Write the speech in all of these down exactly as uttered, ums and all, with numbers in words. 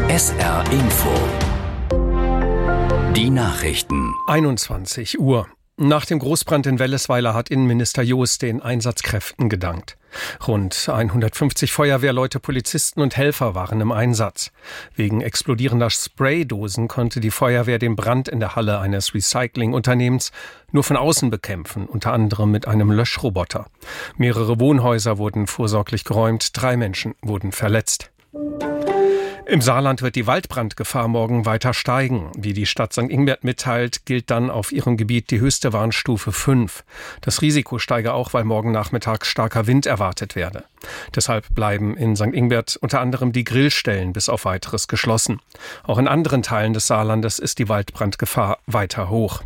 S R Info. Die Nachrichten. einundzwanzig Uhr. Nach dem Großbrand in Wellesweiler hat Innenminister Joos den Einsatzkräften gedankt. Rund hundertfünfzig Feuerwehrleute, Polizisten und Helfer waren im Einsatz. Wegen explodierender Spraydosen konnte die Feuerwehr den Brand in der Halle eines Recyclingunternehmens nur von außen bekämpfen, unter anderem mit einem Löschroboter. Mehrere Wohnhäuser wurden vorsorglich geräumt, drei Menschen wurden verletzt. Im Saarland wird die Waldbrandgefahr morgen weiter steigen. Wie die Stadt Sankt Ingbert mitteilt, gilt dann auf ihrem Gebiet die höchste Warnstufe fünf. Das Risiko steige auch, weil morgen Nachmittag starker Wind erwartet werde. Deshalb bleiben in Sankt Ingbert unter anderem die Grillstellen bis auf Weiteres geschlossen. Auch in anderen Teilen des Saarlandes ist die Waldbrandgefahr weiter hoch.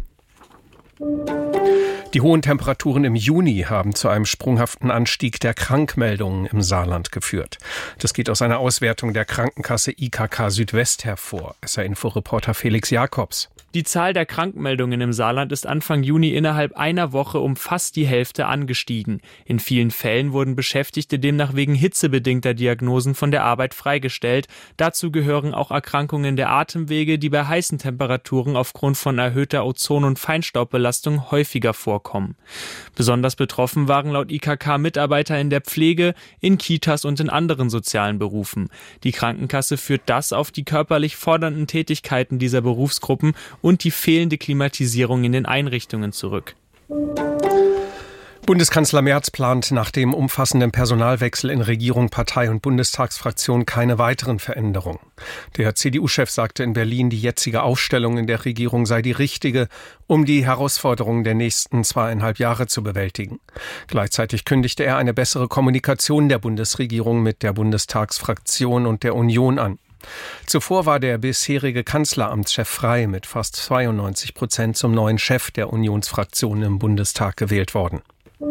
Die hohen Temperaturen im Juni haben zu einem sprunghaften Anstieg der Krankmeldungen im Saarland geführt. Das geht aus einer Auswertung der Krankenkasse I K K Südwest hervor. S R-Info-Reporter Felix Jakobs. Die Zahl der Krankmeldungen im Saarland ist Anfang Juni innerhalb einer Woche um fast die Hälfte angestiegen. In vielen Fällen wurden Beschäftigte demnach wegen hitzebedingter Diagnosen von der Arbeit freigestellt. Dazu gehören auch Erkrankungen der Atemwege, die bei heißen Temperaturen aufgrund von erhöhter Ozon- und Feinstaubbelastung häufiger vorkommen. Besonders betroffen waren laut I K K Mitarbeiter in der Pflege, in Kitas und in anderen sozialen Berufen. Die Krankenkasse führt das auf die körperlich fordernden Tätigkeiten dieser Berufsgruppen und die fehlende Klimatisierung in den Einrichtungen zurück. Bundeskanzler Merz plant nach dem umfassenden Personalwechsel in Regierung, Partei und Bundestagsfraktion keine weiteren Veränderungen. Der C D U-Chef sagte in Berlin, die jetzige Aufstellung in der Regierung sei die richtige, um die Herausforderungen der nächsten zweieinhalb Jahre zu bewältigen. Gleichzeitig kündigte er eine bessere Kommunikation der Bundesregierung mit der Bundestagsfraktion und der Union an. Zuvor war der bisherige Kanzleramtschef Frey mit fast zweiundneunzig Prozent zum neuen Chef der Unionsfraktion im Bundestag gewählt worden.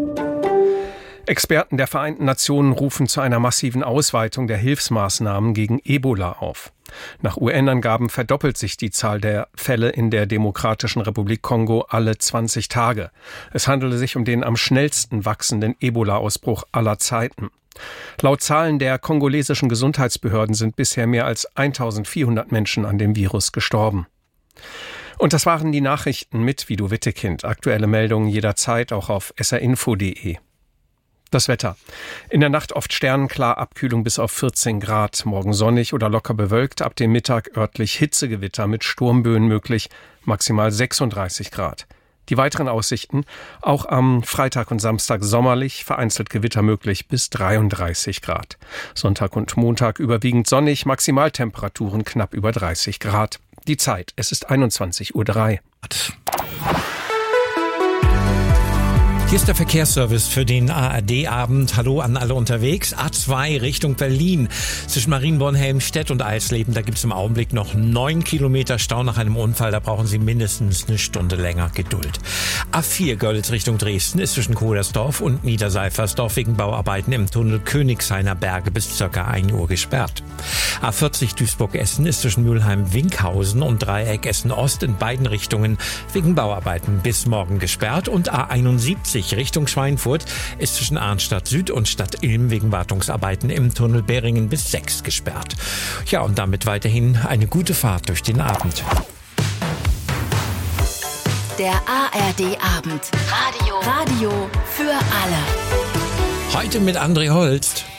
Experten der Vereinten Nationen rufen zu einer massiven Ausweitung der Hilfsmaßnahmen gegen Ebola auf. Nach U N-Angaben verdoppelt sich die Zahl der Fälle in der Demokratischen Republik Kongo alle zwanzig Tage. Es handele sich um den am schnellsten wachsenden Ebola-Ausbruch aller Zeiten. Laut Zahlen der kongolesischen Gesundheitsbehörden sind bisher mehr als eintausendvierhundert Menschen an dem Virus gestorben. Und das waren die Nachrichten mit Vido Wittekind. Aktuelle Meldungen jederzeit auch auf s r info punkt d e. Das Wetter. In der Nacht oft sternenklar, Abkühlung bis auf vierzehn Grad. Morgen sonnig oder locker bewölkt, ab dem Mittag örtlich Hitzegewitter mit Sturmböen möglich, maximal sechsunddreißig Grad. Die weiteren Aussichten, auch am Freitag und Samstag sommerlich, vereinzelt Gewitter möglich bis dreiunddreißig Grad. Sonntag und Montag überwiegend sonnig, Maximaltemperaturen knapp über dreißig Grad. Die Zeit, es ist einundzwanzig Uhr drei. Hier ist der Verkehrsservice für den A R D-Abend. Hallo an alle unterwegs. A zwei Richtung Berlin. Zwischen Marienborn-Helmstedt und Eisleben, da gibt es im Augenblick noch neun Kilometer Stau nach einem Unfall. Da brauchen Sie mindestens eine Stunde länger Geduld. A vier Görlitz Richtung Dresden ist zwischen Kohlersdorf und Niederseifersdorf wegen Bauarbeiten im Tunnel Königshainer Berge bis ca. ein Uhr gesperrt. A vierzig Duisburg-Essen ist zwischen Mülheim-Winkhausen und Dreieck Essen-Ost in beiden Richtungen wegen Bauarbeiten bis morgen gesperrt. Und A einundsiebzig Richtung Schweinfurt ist zwischen Arnstadt Süd und Stadt Ilm wegen Wartungsarbeiten im Tunnel Beringen bis sechs gesperrt. Ja, und damit weiterhin eine gute Fahrt durch den Abend. Der A R D-Abend. Radio. Radio für alle. Heute mit André Holst.